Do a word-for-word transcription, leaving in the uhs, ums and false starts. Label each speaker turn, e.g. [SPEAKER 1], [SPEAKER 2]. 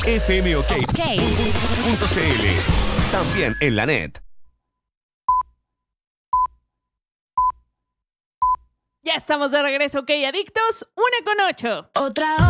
[SPEAKER 1] fmok.cl. También en la net.
[SPEAKER 2] Ya estamos de regreso, ok, adictos, una con ocho.
[SPEAKER 3] Otra